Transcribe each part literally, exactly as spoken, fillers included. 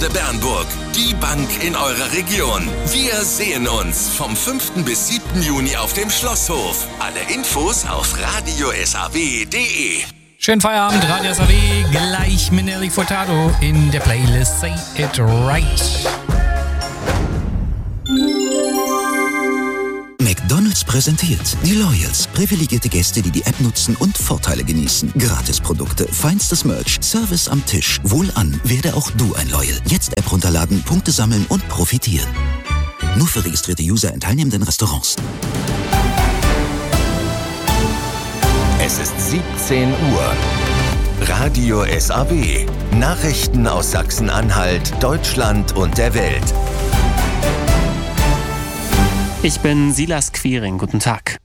Sparkasse Bernburg, die Bank in eurer Region. Wir sehen uns vom fünften bis siebten Juni auf dem Schlosshof. Alle Infos auf radio s a w punkt d e. Schönen Feierabend, Radio S A W, gleich mit Nelly Furtado in der Playlist Say It Right. McDonald's präsentiert die Loyals. Privilegierte Gäste, die die App nutzen und Vorteile genießen. Gratisprodukte, feinstes Merch, Service am Tisch. Wohlan, werde auch du ein Loyal. Jetzt App runterladen, Punkte sammeln und profitieren. Nur für registrierte User in teilnehmenden Restaurants. Es ist siebzehn Uhr. Radio S A W. Nachrichten aus Sachsen-Anhalt, Deutschland und der Welt. Ich bin Silas Quiring. Guten Tag.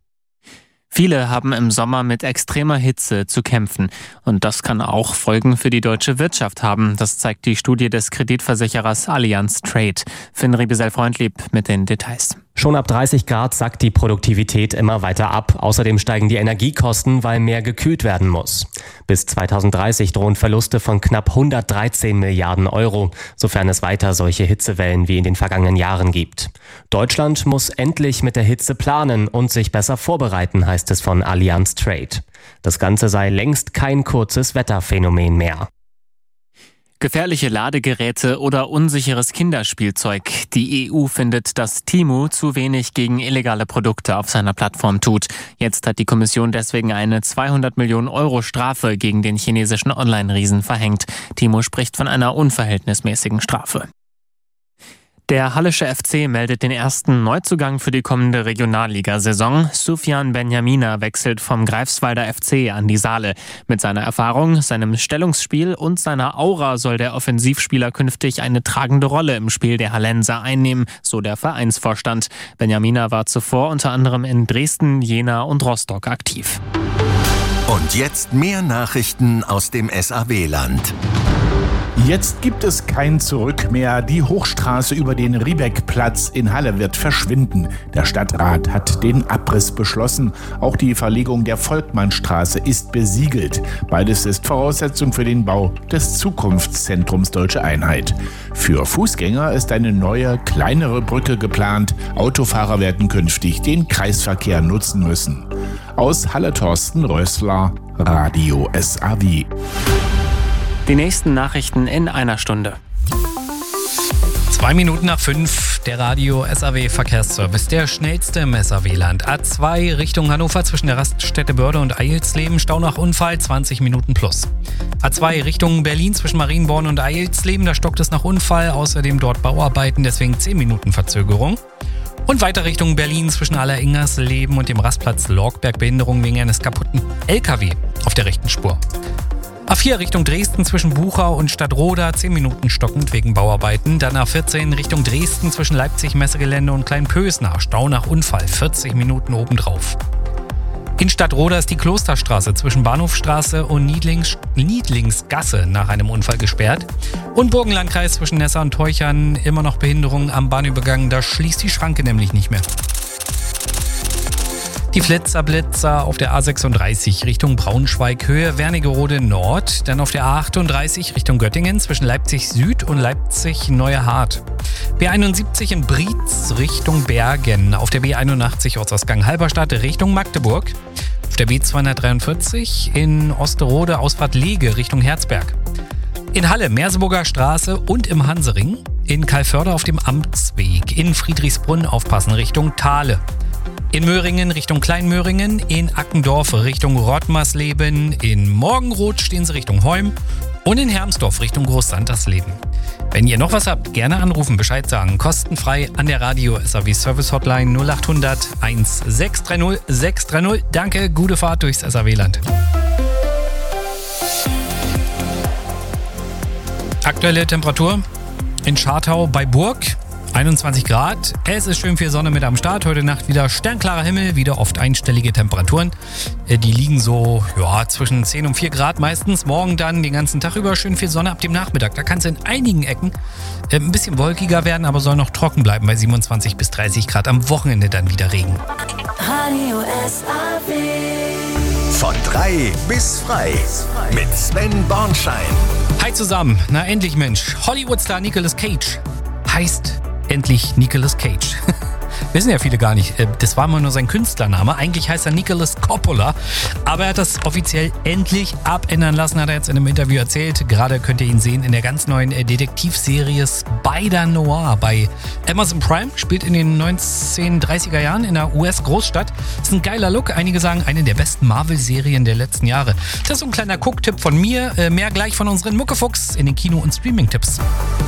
Viele haben im Sommer mit extremer Hitze zu kämpfen. Und das kann auch Folgen für die deutsche Wirtschaft haben. Das zeigt die Studie des Kreditversicherers Allianz Trade. Finn Riebesell-Freundlieb mit den Details. Schon ab dreißig Grad sackt die Produktivität immer weiter ab. Außerdem steigen die Energiekosten, weil mehr gekühlt werden muss. Bis zweitausenddreißig drohen Verluste von knapp hundertdreizehn Milliarden Euro, sofern es weiter solche Hitzewellen wie in den vergangenen Jahren gibt. Deutschland muss endlich mit der Hitze planen und sich besser vorbereiten, heißt es von Allianz Trade. Das Ganze sei längst kein kurzes Wetterphänomen mehr. Gefährliche Ladegeräte oder unsicheres Kinderspielzeug. Die E U findet, dass Temu zu wenig gegen illegale Produkte auf seiner Plattform tut. Jetzt hat die Kommission deswegen eine zweihundert Millionen Euro Strafe gegen den chinesischen Online-Riesen verhängt. Temu spricht von einer unverhältnismäßigen Strafe. Der Hallische F C meldet den ersten Neuzugang für die kommende Regionalliga-Saison. Sufjan Benjamina wechselt vom Greifswalder F C an die Saale. Mit seiner Erfahrung, seinem Stellungsspiel und seiner Aura soll der Offensivspieler künftig eine tragende Rolle im Spiel der Hallenser einnehmen, so der Vereinsvorstand. Benjamina war zuvor unter anderem in Dresden, Jena und Rostock aktiv. Und jetzt mehr Nachrichten aus dem S A W-Land. Jetzt gibt es kein Zurück mehr. Die Hochstraße über den Riebeckplatz in Halle wird verschwinden. Der Stadtrat hat den Abriss beschlossen. Auch die Verlegung der Volkmannstraße ist besiegelt. Beides ist Voraussetzung für den Bau des Zukunftszentrums Deutsche Einheit. Für Fußgänger ist eine neue, kleinere Brücke geplant. Autofahrer werden künftig den Kreisverkehr nutzen müssen. Aus Halle Thorsten Rössler, Radio S A W. Die nächsten Nachrichten in einer Stunde. Zwei Minuten nach fünf, der Radio S A W Verkehrsservice, der schnellste im S A W-Land. A zwei Richtung Hannover zwischen der Raststätte Börde und Eilsleben, Stau nach Unfall, zwanzig Minuten plus. A zwei Richtung Berlin zwischen Marienborn und Eilsleben, da stockt es nach Unfall, außerdem dort Bauarbeiten, deswegen zehn Minuten Verzögerung. Und weiter Richtung Berlin zwischen Alleringersleben und dem Rastplatz Lorgberg, Behinderung wegen eines kaputten L K W auf der rechten Spur. A vier Richtung Dresden zwischen Buchau und Stadtroda, zehn Minuten stockend wegen Bauarbeiten. Dann A vierzehn Richtung Dresden zwischen Leipzig-Messegelände und Kleinpösnar, Stau nach Unfall, vierzig Minuten obendrauf. In Stadtroda ist die Klosterstraße zwischen Bahnhofstraße und Niedlings, Niedlingsgasse nach einem Unfall gesperrt. Und Burgenlandkreis zwischen Nessa und Teuchern, immer noch Behinderung am Bahnübergang, da schließt die Schranke nämlich nicht mehr. Die Flitzer-Blitzer auf der A sechsunddreißig Richtung Braunschweig, Höhe Wernigerode Nord. Dann auf der A achtunddreißig Richtung Göttingen zwischen Leipzig Süd und Leipzig Neue Hart. B einundsiebzig in Brietz Richtung Bergen. Auf der B einundachtzig Ortsausgang Halberstadt Richtung Magdeburg. Auf der B zweihundertdreiundvierzig in Osterode Ausfahrt Lege Richtung Herzberg. In Halle Merseburger Straße und im Hansering. In Calvörde auf dem Amtsweg. In Friedrichsbrunn aufpassen Richtung Thale. In Möhringen Richtung Kleinmöhringen, in Ackendorf Richtung Rottmarsleben, in Morgenroth stehen sie Richtung Heum und in Hermsdorf Richtung Großsantersleben. Wenn ihr noch was habt, gerne anrufen, Bescheid sagen. Kostenfrei an der Radio S A W Service Hotline null achthundert sechshundertzwanzig sechshundertdreißig. Danke, gute Fahrt durchs S A W-Land. Aktuelle Temperatur in Schartau bei Burg. einundzwanzig Grad. Es ist schön viel Sonne mit am Start. Heute Nacht wieder sternklarer Himmel, wieder oft einstellige Temperaturen. Die liegen so ja, zwischen zehn und vier Grad meistens. Morgen dann den ganzen Tag über schön viel Sonne ab dem Nachmittag. Da kann es in einigen Ecken ein bisschen wolkiger werden, aber soll noch trocken bleiben bei siebenundzwanzig bis dreißig Grad. Am Wochenende dann wieder Regen. Radio S A W. Von drei bis frei mit Sven Bornschein. Hi zusammen. Na endlich, Mensch. Hollywood-Star Nicolas Cage heißt endlich Nicolas Cage. Wissen ja viele gar nicht. Das war immer nur sein Künstlername. Eigentlich heißt er Nicolas Coppola. Aber er hat das offiziell endlich abändern lassen, hat er jetzt in einem Interview erzählt. Gerade könnt ihr ihn sehen in der ganz neuen Detektivserie Spider-Noir bei Amazon Prime. Spielt in den neunzehnhundertdreißiger Jahren in einer U S-Großstadt. Ist ein geiler Look. Einige sagen, eine der besten Marvel-Serien der letzten Jahre. Das ist so ein kleiner Gucktipp von mir. Mehr gleich von unseren Muckefuchs in den Kino- und Streaming-Tipps.